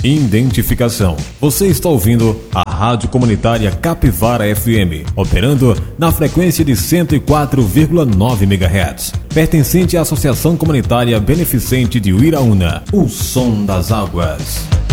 Identificação. Você está ouvindo a Rádio Comunitária Capivara FM, operando na frequência de 104,9 MHz, pertencente à Associação Comunitária Beneficente de Uiraúna, o Som das Águas.